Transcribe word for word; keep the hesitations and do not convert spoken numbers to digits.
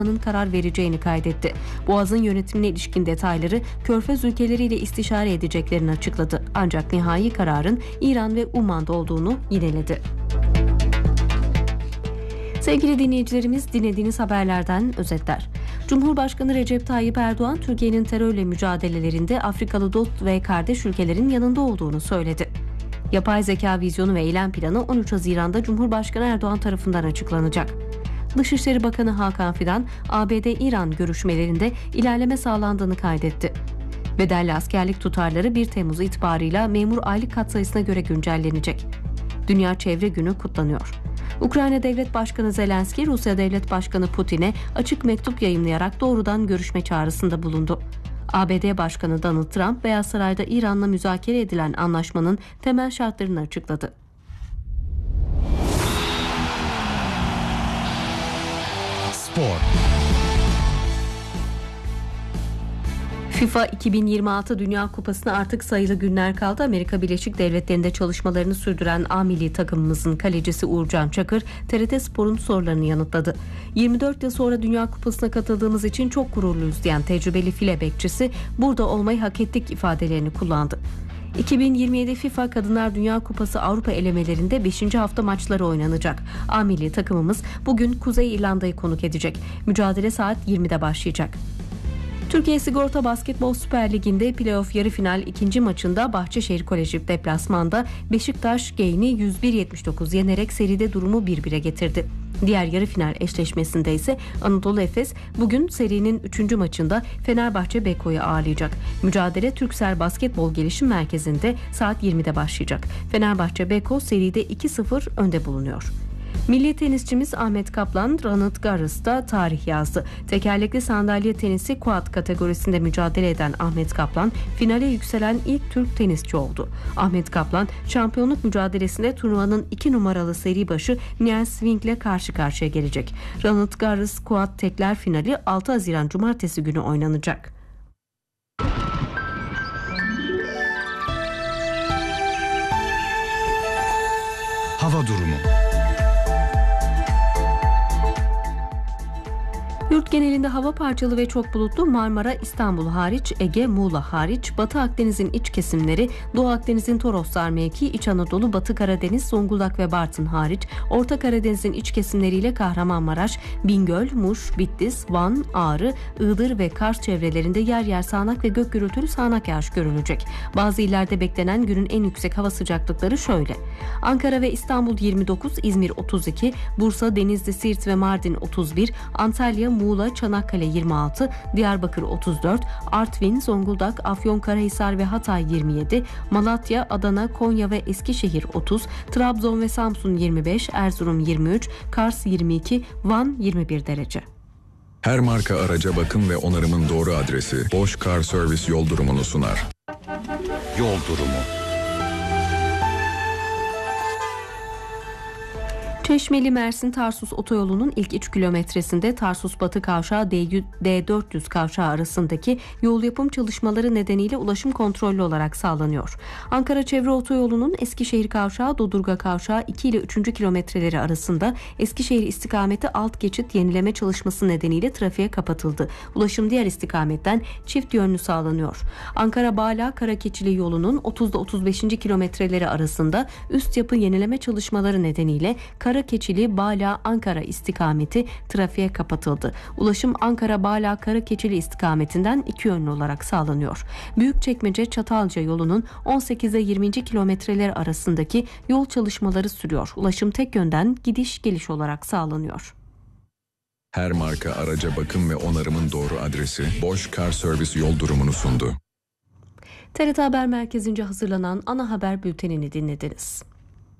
karar vereceğini kaydetti. Boğaz'ın yönetimine ilişkin detayları Körfez ülkeleriyle istişare edeceklerini açıkladı. Ancak nihai kararın İran ve Umman'da olduğunu yineledi. Sevgili dinleyicilerimiz, dinlediğiniz haberlerden özetler. Cumhurbaşkanı Recep Tayyip Erdoğan, Türkiye'nin terörle mücadelelerinde Afrikalı dost ve kardeş ülkelerin yanında olduğunu söyledi. Yapay zeka vizyonu ve eylem planı on üç Haziran'da Cumhurbaşkanı Erdoğan tarafından açıklanacak. Dışişleri Bakanı Hakan Fidan, A B D-İran görüşmelerinde ilerleme sağlandığını kaydetti. Bedelli askerlik tutarları bir Temmuz itibarıyla memur aylık katsayısına göre güncellenecek. Dünya Çevre Günü kutlanıyor. Ukrayna Devlet Başkanı Zelenski, Rusya Devlet Başkanı Putin'e açık mektup yayımlayarak doğrudan görüşme çağrısında bulundu. A B D Başkanı Donald Trump, Beyaz Saray'da İran'la müzakere edilen anlaşmanın temel şartlarını açıkladı. Spor. FIFA iki bin yirmi altı Dünya Kupası'na artık sayılı günler kaldı. Amerika Birleşik Devletleri'nde çalışmalarını sürdüren A milli takımımızın kalecisi Uğurcan Çakır, T R T Spor'un sorularını yanıtladı. yirmi dört yıl sonra Dünya Kupası'na katıldığımız için çok gururluyuz diyen tecrübeli file bekçisi, burada olmayı hak ettik ifadelerini kullandı. iki bin yirmi yedi FIFA Kadınlar Dünya Kupası Avrupa elemelerinde beşinci hafta maçları oynanacak. A milli takımımız bugün Kuzey İrlanda'yı konuk edecek. Mücadele saat yirmide başlayacak. Türkiye Sigorta Basketbol Süper Ligi'nde playoff yarı final ikinci maçında Bahçeşehir Koleji deplasmanda Beşiktaş Gain'i yüz bir yetmiş dokuz yenerek seride durumu bir bire getirdi. Diğer yarı final eşleşmesinde ise Anadolu Efes bugün serinin üçüncü maçında Fenerbahçe Beko'yu ağırlayacak. Mücadele Türksel Basketbol Gelişim Merkezi'nde saat yirmide başlayacak. Fenerbahçe Beko seride iki sıfır önde bulunuyor. Milli tenisçimiz Ahmet Kaplan, Roland Garros'ta tarih yazdı. Tekerlekli sandalye tenisi quad kategorisinde mücadele eden Ahmet Kaplan, finale yükselen ilk Türk tenisçi oldu. Ahmet Kaplan, şampiyonluk mücadelesinde turnuvanın iki numaralı seri başı Niels Swing ile karşı karşıya gelecek. Roland Garros quad tekler finali altı Haziran Cumartesi günü oynanacak. Hava durumu. Yurt genelinde hava parçalı ve çok bulutlu. Marmara, İstanbul hariç, Ege, Muğla hariç, Batı Akdeniz'in iç kesimleri, Doğu Akdeniz'in Toroslar mevki, İç Anadolu, Batı Karadeniz, Zonguldak ve Bartın hariç, Orta Karadeniz'in iç kesimleriyle Kahramanmaraş, Bingöl, Muş, Bitlis, Van, Ağrı, Iğdır ve Kars çevrelerinde yer yer sağanak ve gök gürültülü sağanak yağış görülecek. Bazı illerde beklenen günün en yüksek hava sıcaklıkları şöyle: Ankara ve İstanbul yirmi dokuz, İzmir otuz iki, Bursa, Denizli, Siirt ve Mardin otuz bir, Antalya, Muğla, Çanakkale yirmi altı, Diyarbakır otuz dört, Artvin, Zonguldak, Afyonkarahisar ve Hatay yirmi yedi, Malatya, Adana, Konya ve Eskişehir otuz, Trabzon ve Samsun yirmi beş, Erzurum yirmi üç, Kars yirmi iki, Van yirmi bir derece. Her marka araca bakım ve onarımın doğru adresi Bosch Car Service yol durumunu sunar. Yol durumu. Çeşmeli Mersin Tarsus otoyolunun ilk üç kilometresinde Tarsus Batı Kavşağı D dört yüz kavşağı arasındaki yol yapım çalışmaları nedeniyle ulaşım kontrollü olarak sağlanıyor. Ankara Çevre Otoyolu'nun Eskişehir Kavşağı Dodurga Kavşağı iki ile üçüncü kilometreleri arasında Eskişehir istikameti alt geçit yenileme çalışması nedeniyle trafiğe kapatıldı. Ulaşım diğer istikametten çift yönlü sağlanıyor. Ankara Bağla Karakeçili yolunun otuzda otuz beşinci kilometreleri arasında üst yapı yenileme çalışmaları nedeniyle Karakeçili Bağla Ankara istikameti trafiğe kapatıldı. Ulaşım Ankara Bağla Karakeçili istikametinden iki yönlü olarak sağlanıyor. Büyükçekmece Çatalca yolunun on sekizde yirminci kilometreler arasındaki yol çalışmaları sürüyor. Ulaşım tek yönden gidiş geliş olarak sağlanıyor. Her marka araca bakım ve onarımın doğru adresi Bosch Car Service yol durumunu sundu. T R T Haber Merkezi'nce hazırlanan ana haber bültenini dinlediniz.